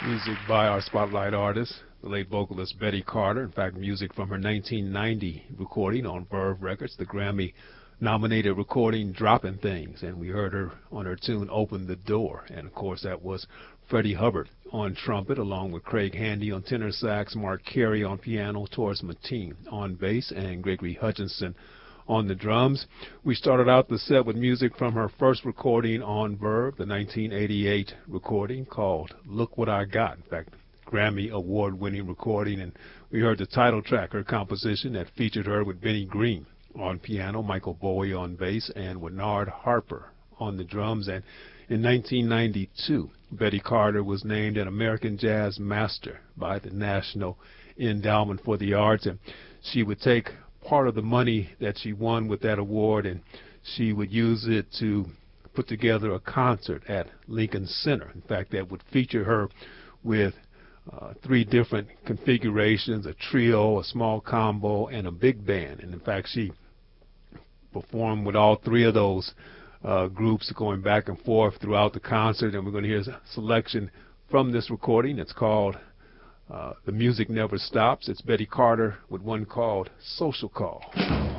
Music by our spotlight artist, the late vocalist Betty Carter. In fact, music from her 1990 recording on Verve Records, the Grammy-nominated recording Dropping Things. And we heard her on her tune Open the Door. And, of course, that was Freddie Hubbard on trumpet, along with Craig Handy on tenor sax, Mark Carey on piano, Taurus Mateen on bass, and Gregory Hutchinson on the drums. We started out the set with music from her first recording on Verve, the 1988 recording called Look What I Got. In fact, Grammy award-winning recording, and we heard the title track, her composition that featured her with Benny Green on piano, Michael Bowie on bass, and Bernard Harper on the drums. And in 1992, Betty Carter was named an American Jazz Master by the National Endowment for the Arts, and she would take part of the money that she won with that award, and she would use it to put together a concert at Lincoln Center. In fact, that would feature her with 3 different configurations, a trio, a small combo, and a big band. And in fact, she performed with all 3 of those groups, going back and forth throughout the concert. And we're going to hear a selection from this recording. It's called The Music Never Stops. It's Betty Carter with one called Social Call.